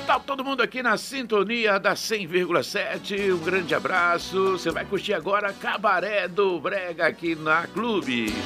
Tá todo mundo aqui na sintonia da 100,7. Um grande abraço. Você vai curtir agora Cabaré do Brega aqui na Clube.